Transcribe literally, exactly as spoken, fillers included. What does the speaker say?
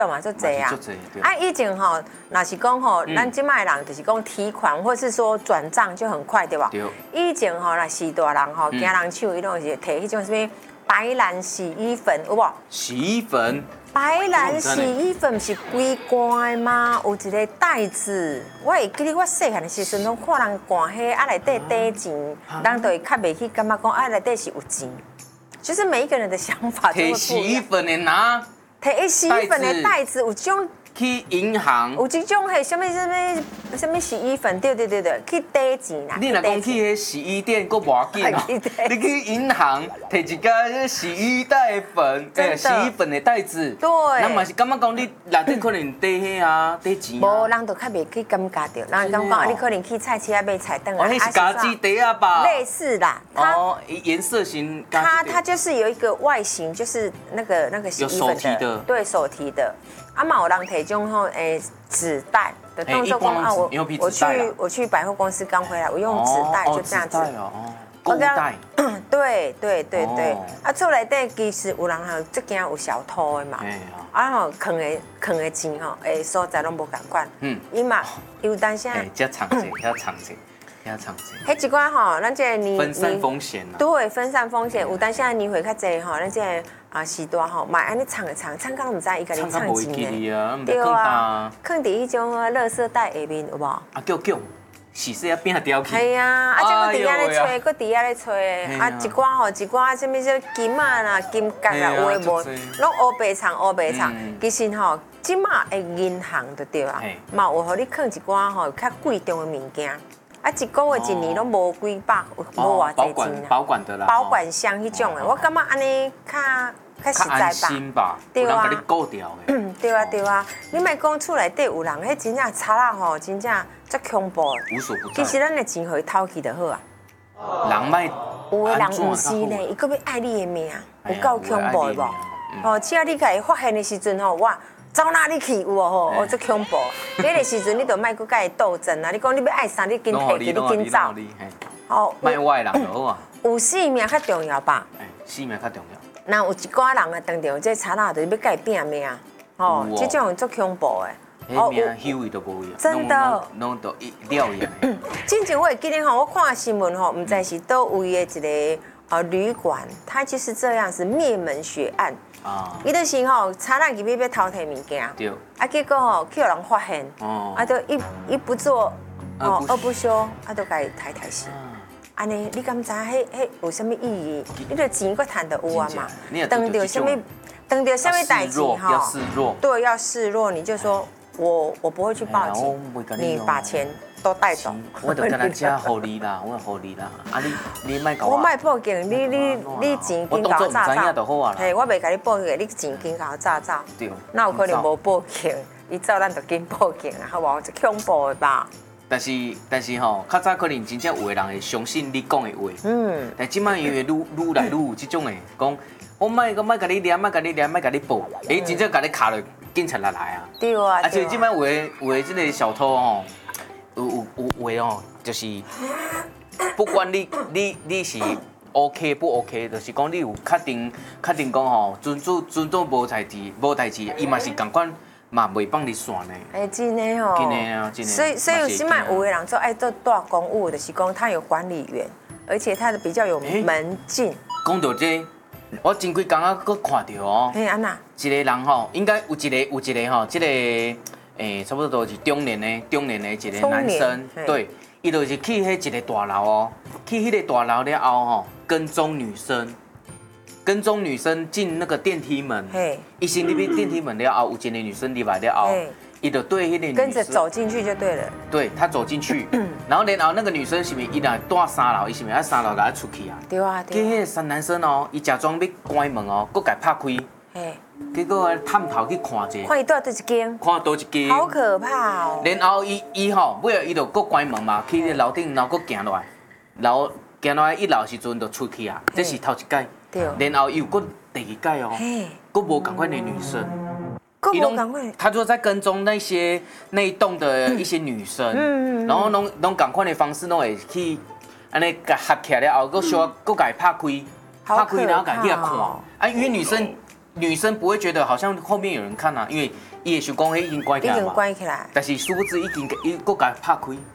嘛，足济啊。啊，以前吼，若是讲吼， 嗯咱即卖人就是讲提款或是说转账就很快，对吧？ 对。 以前吼，若是大人吼，惊人手，伊拢是摕迄种什么白兰洗衣粉，有无？ 洗衣粉。 白兰洗衣粉是几罐的吗？有一个袋子，我会记得我细汉的时阵，拢看人灌迄啊内底底钱，人就会较袂去感觉讲啊内底是有钱。就是每一个人的想法都会不一样。 摕洗衣粉的拿。 摕洗衣粉的袋子有种。 去银行。 有一种迄什么什么什么洗衣粉，对对对对，去底钱啦。 你若讲去迄洗衣店，佫无要紧哦。你去银行摕一个洗衣袋的粉，诶，洗衣粉的袋子。 对。 咱嘛是感觉讲你内底可能底迄啊，底钱。 无，人就较袂去感觉到，人感觉啊，你可能去菜市啊买菜等啊。哦，迄是家己底啊吧？ 类似啦。 哦，颜色型。 它它就是有一个外形，就是那个那个洗衣粉的。 有手提的。 对，手提的。啊嘛，有人摕种吼诶纸袋的动作讲啊，我我去我去百货公司刚回来，我用纸袋就这样子。 哦，购物袋。 对对对对，啊，厝内底其实有人吼，即件有小偷的嘛，啊吼，藏的藏的钱吼，诶所在拢无共款。嗯。伊嘛有当时。 诶，遮藏者，遐藏者。要藏者， 迄一寡吼，咱这年分散风险啊。 对，分散风险。有当下年会较济吼，咱这啊时代吼，买安尼藏的藏，藏到唔知伊家己藏钱的。 对啊， 放伫迄种垃圾袋下面有无？啊， 叫叫，是说要变掉去。 系啊，啊，这个底下咧吹，个底下咧吹，啊，一寡吼，一寡什么叫金啊啦、金角啦，有诶无，拢乌白藏乌白藏。其实吼，即马诶银行就对啊，嘛有互你放一寡吼较贵重的物件。啊，一个月一年拢无几百，无偌济钱啊。 保管的啦。 保管箱迄种的，我感觉安尼较较实在吧。 对啊。有人甲你顾掉的。 嗯，对啊对啊，你莫讲厝内底有人，迄真正贼仔吼，真正足恐怖。 无所不在。 其实咱的钱互伊偷去就好啊。 人卖。 有的人唔是呢，伊搁要爱你的命，有够恐怖的无？哦，只要你家己发现的时阵吼，哇！走哪里去有哦？哦，足恐怖！迄个时阵你就莫搁甲伊斗争啊！你讲你要爱啥，你紧摕去，你紧走。 哦，卖我的人就好啊。 有性命较重要吧？ 哎，性命较重要。 那有一寡人啊，当着这贼仔，就是要甲伊拼命，哦，这种足恐怖的。 哦，命休伊都无有。 真的。 拢都一了伊。 之前我会记得吼，我看新闻吼，唔知是倒位的一个呃旅馆，它就是这样是灭门血案。啊！伊就是吼，差人入去要偷摕物件，对，啊，结果吼去有人发现，哦，啊，就一一不做，哦，二不休，啊，就甲伊抬抬死。安尼，你敢知迄迄有啥物意义？你的钱搁赚得有啊嘛？当着什么，当着什么代志哈？要示弱， 对，要示弱，你就说我我不会去报警，你把钱都带走。 我就跟他讲，互你啦，我互你啦。啊，你你莫搞我。 我莫报警，你你你钱紧搞炸炸。嘿，我袂甲你报警，你钱紧搞炸炸。对。那有可能无报警，伊照咱就紧报警啊，好无？这恐怖的吧？ 但是但是吼，较早可能真正有的人会相信你讲的话。嗯。但即摆因为愈愈来愈有即种的，讲我莫个莫甲你掠，莫甲你掠，莫甲你报，诶，真正甲你卡落警察来来啊。 对啊。 而且即摆有的有的即个小偷吼。有有有有哦，就是不管你你你是 OK 不 OK， 就是讲你有确定确定讲吼，尊重尊重无代志无代志，伊嘛是共款嘛袂放你线呢。 哎，真的哦。 真的啊，真的。 所以所以有时嘛，有的人做爱做大公务，就是讲他有管理员，而且他的比较有门禁。 讲到这，我前几工啊，佫看到哦。 哎，安那？ 一个人吼，应该有一个有一个吼，这个。诶，差不多都是中年的中年的一个男生，对，伊就是去迄一个大楼哦，去迄个大楼了后吼，跟踪女生，跟踪女生进那个电梯门，伊先入去电梯门了后，有一个女生入来了后，伊就对迄个女生跟着走进去就对了， 对他走进去，然后然后那个女生是不是伊来住三楼，伊是不是要三楼给他出去啊？ 对啊， 对。迄个三男生哦，伊假装要关门哦，佫甲拍开。结果探头去看者， 看伊倒倒一间， 看倒一间， 好可怕哦。 然后伊伊吼，尾后伊就搁关门嘛，去楼顶，然后搁行落来，然后行落来一楼时阵就出去啊，这是头一届。对。然后伊有搁第二届哦，搁无共款的女生， 搁无共款。 他就在跟踪那些那一栋的一些女生，嗯然后拢拢共款的方式，拢会去安尼甲合起来了后，搁小搁甲伊拍开，拍开然后甲伊去看，啊，因为女生。 女生不会觉得好像后面有人看啊，因为伊会想讲，迄已经关起来嘛。 已经关起来。 但是殊不知已经伊搁甲拍开。